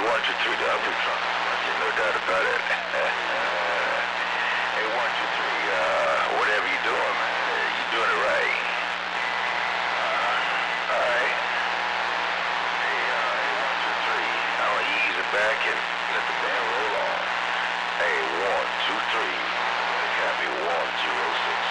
one, two, three, the upper trunk. I said, no doubt about it. Hey, one, two, three, whatever you're doing, man, you're doing it right. Alright. Hey, one, two, three. I'm gonna ease it back and let the band roll on. Hey, one, two, three. Copy 106.